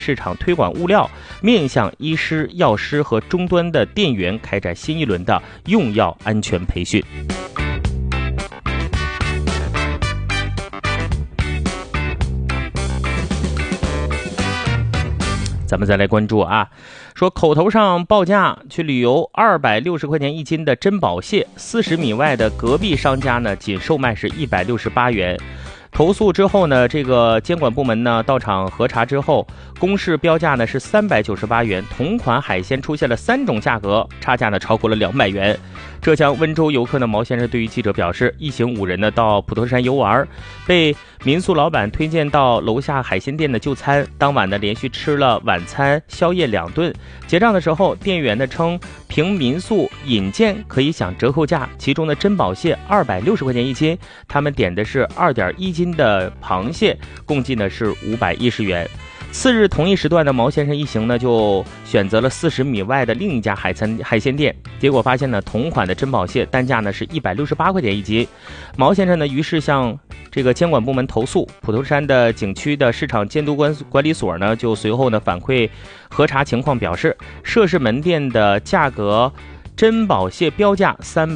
市场推广物料，面向医师、药师和终端的店员开展新一轮的用药安全培训。咱们再来关注啊，说口头上报价去旅游260块钱一斤的珍宝蟹，40米外的隔壁商家呢，仅售卖是168元。投诉之后呢，这个监管部门呢到场核查之后，公示标价呢是398元，同款海鲜出现了3种价格，差价呢超过了200元。浙江温州游客呢毛先生对于记者表示，一行5人呢到普陀山游玩，被民宿老板推荐到楼下海鲜店的就餐，当晚呢连续吃了晚餐、宵夜2顿。结账的时候，店员呢称凭民宿引荐可以享折扣价，其中的珍宝蟹260块钱一斤，他们点的是2.1斤的螃蟹，共计呢是510元。次日同一时段的毛先生一行呢就选择了40米外的另一家海鲜店，结果发现呢同款的珍宝蟹单价呢是168块钱一斤。毛先生呢于是向这个监管部门投诉，普陀山的景区的市场监督管理所呢就随后呢反馈核查情况，表示涉事门店的价格珍宝蟹标价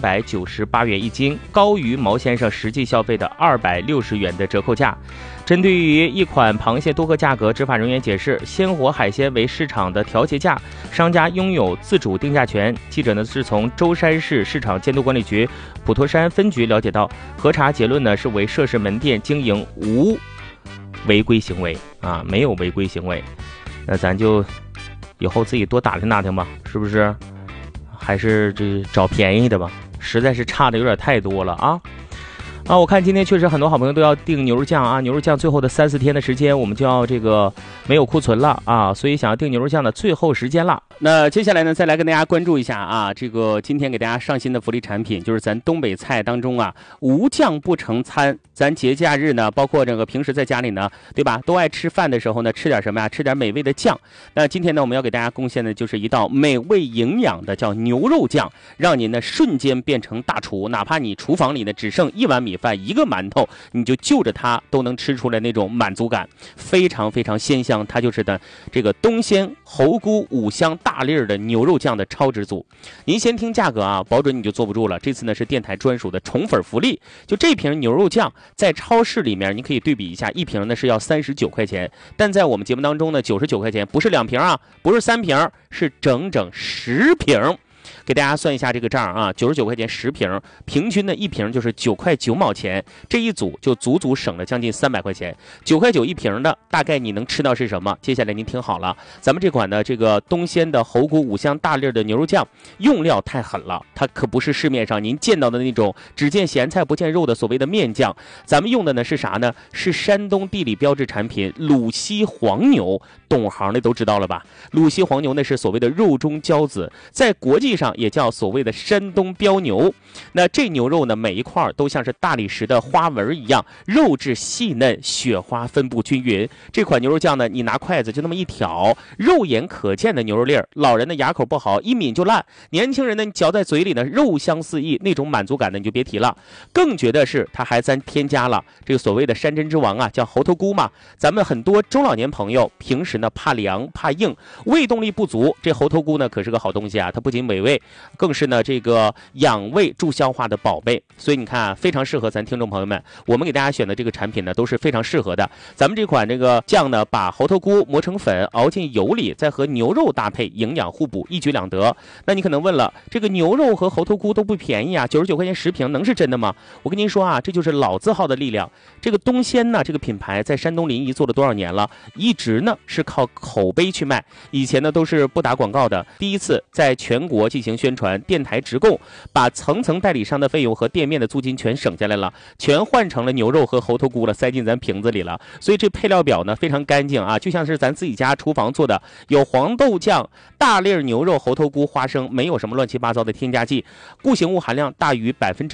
398元一斤，高于毛先生实际消费的260元的折扣价。针对于一款螃蟹多个价格，执法人员解释，鲜活海鲜为市场的调节价，商家拥有自主定价权。记者呢是从舟山市市场监督管理局普陀山分局了解到，核查结论呢是为涉事门店经营无违规行为啊，没有违规行为。那咱就以后自己多打听打听吧，是不是？还是这找便宜的吧，实在是差的有点太多了啊！我看今天确实很多好朋友都要订牛肉酱啊，牛肉酱最后的3-4天的时间，我们就要这个没有库存了啊，所以想要订牛肉酱的最后时间了。那接下来呢，再来跟大家关注一下啊，这个今天给大家上新的福利产品，就是咱东北菜当中啊，无酱不成餐。咱节假日呢，包括这个平时在家里呢，对吧，都爱吃饭的时候呢，吃点什么呀？吃点美味的酱。那今天呢，我们要给大家贡献的就是一道美味营养的叫牛肉酱，让您呢瞬间变成大厨，哪怕你厨房里呢只剩1碗米饭、1个馒头，你就就着它都能吃出来那种满足感，非常非常鲜香。它就是的这个东鲜猴菇5香大粒的牛肉酱的超值组。您先听价格啊，保准你就坐不住了。这次呢是电台专属的宠粉福利，就这瓶牛肉酱在超市里面你可以对比一下，一瓶呢是要39块钱，但在我们节目当中呢99块钱，不是2瓶啊，不是3瓶，是整整10瓶。给大家算一下这个账啊，99块钱10瓶，平均的一瓶就是9块9毛钱，这一组就足足省了将近300块钱。9块9一瓶的，大概你能吃到是什么？接下来您听好了，咱们这款的这个东鲜的猴菇5香大粒的牛肉酱，用料太狠了，它可不是市面上您见到的那种只见咸菜不见肉的所谓的面酱，咱们用的呢是啥呢？是山东地理标志产品鲁西黄牛，懂行的都知道了吧？鲁西黄牛那是所谓的肉中骄子，在国际上也叫所谓的山东标牛。那这牛肉呢，每一块都像是大理石的花纹一样，肉质细嫩，雪花分布均匀。这款牛肉酱呢，你拿筷子就那么一挑，肉眼可见的牛肉粒儿，老人的牙口不好，一抿就烂；年轻人呢，你嚼在嘴里呢，肉香四溢，那种满足感呢，你就别提了。更觉得是它还添加了这个所谓的山珍之王啊，叫猴头菇嘛。咱们很多中老年朋友平时呢怕凉怕硬，胃动力不足，这猴头菇呢可是个好东西啊，它不仅美味，更是呢这个养胃助消化的宝贝。所以你看啊，非常适合咱听众朋友们，我们给大家选的这个产品呢都是非常适合的。咱们这款这个酱呢，把猴头菇磨成粉，熬进油里，再和牛肉搭配，营养互补，一举两得。那你可能问了，这个牛肉和猴头菇都不便宜啊，99块钱10瓶，能是真的吗？我跟您说啊，这就是老字号的力量。这个东鲜呢，这个品牌在山东临沂做了多少年了，一直呢是靠口碑去卖，以前呢都是不打广告的，第一次在全国进行宣传，电台直供，把层层代理商的费用和店面的租金全省下来了，全换成了牛肉和猴头菇了，塞进咱瓶子里了。所以这配料表呢非常干净啊，就像是咱自己家厨房做的，有黄豆酱、大粒牛肉、猴头菇、花生，没有什么乱七八糟的添加剂，固形物含量大于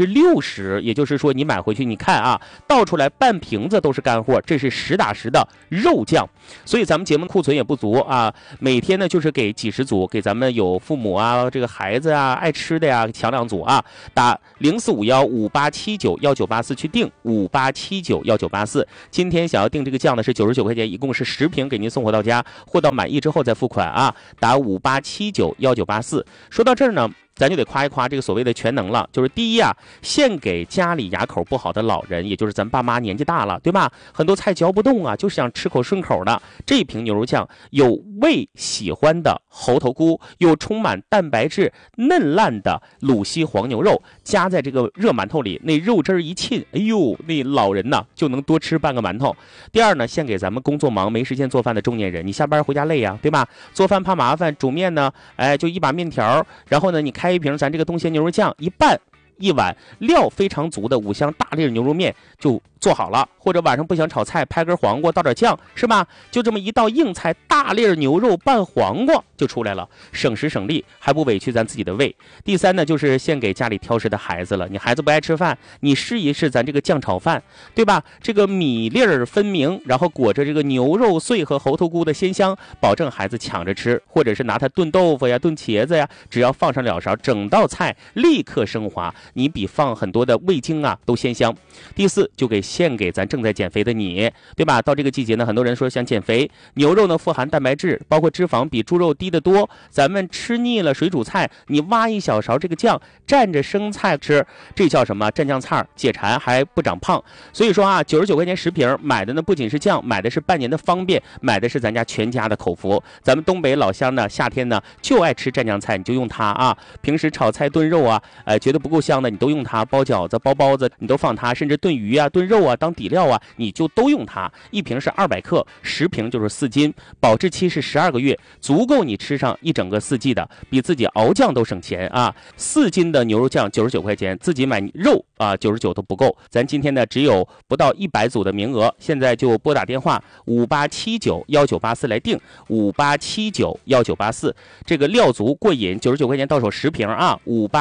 60%，也就是说你买回去你看啊，倒出来半瓶子都是干货，这是实打实的肉酱。所以咱们节目库存也不足啊，每天呢就是给几十组，给咱们有父母啊，这个孩子啊爱吃的呀抢两组啊，打045158791984去订58791984。今天想要订这个酱呢是99块钱，一共是10瓶给您送货到家，货到满意之后再付款啊，打58791984。说到这儿呢，咱就得夸一夸这个所谓的全能了，就是第一啊，献给家里牙口不好的老人，也就是咱爸妈年纪大了，对吧？很多菜嚼不动啊，就是想吃口顺口的。这瓶牛肉酱有胃喜欢的猴头菇，有充满蛋白质嫩烂的鲁西黄牛肉，加在这个热馒头里，那肉汁一沁，哎呦，那老人呢就能多吃半个馒头。第二呢，献给咱们工作忙没时间做饭的中年人，你下班回家累呀，对吧？做饭怕麻烦，煮面呢，就一把面条，然后呢，你开一瓶咱这个东贤牛肉酱，一拌一碗料非常足的五香大粒牛肉面就做好了，或者晚上不想炒菜，拍根黄瓜倒点酱，是吧？就这么一道硬菜，大粒牛肉拌黄瓜就出来了，省时省力，还不委屈咱自己的胃。第三呢，就是献给家里挑食的孩子了。你孩子不爱吃饭，你试一试咱这个酱炒饭，对吧？这个米粒儿分明，然后裹着这个牛肉碎和猴头菇的鲜香，保证孩子抢着吃。或者是拿它炖豆腐呀、炖茄子呀，只要放上2勺，整道菜立刻升华，你比放很多的味精啊都鲜香。第四，就献给咱正在减肥的你，对吧？到这个季节呢，很多人说想减肥，牛肉呢富含蛋白质，包括脂肪比猪肉低得多。咱们吃腻了水煮菜，你挖一小勺这个酱，蘸着生菜吃，这叫什么？蘸酱菜，解馋还不长胖。所以说啊，99块钱10瓶，买的呢不仅是酱，买的是半年的方便，买的是咱家全家的口福。咱们东北老乡呢，夏天呢就爱吃蘸酱菜，你就用它啊。平时炒菜炖肉啊，觉得不够香的，你都用它；包饺子、包包子，你都放它；甚至炖鱼啊、炖肉啊当底料啊，你就都用它。一瓶是200克，10瓶就是4斤，保质期是12个月，足够你吃上一整个4季的，比自己熬酱都省钱啊！4斤的牛肉酱99块钱，自己买肉啊99都不够。咱今天呢只有不到100组的名额，现在就拨打电话58791984来订58791984，这个料足过瘾，99块钱到手10瓶啊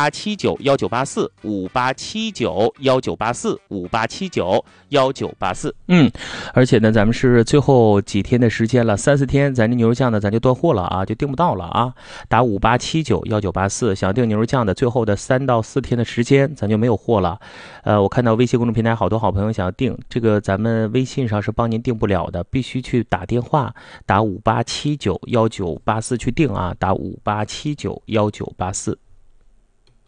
！58791984，58791984，58791984。而且呢，咱们是最后几天的时间了，3、4天，咱这牛肉酱呢，咱就断货了啊，就订不到了啊。打58791984，想订牛肉酱的最后的3到4天的时间，咱就没有货了。我看到微信公众平台好多好朋友想要订，这个咱们微信上是帮您订不了的，必须去打电话，打58791984去订啊，打58791984。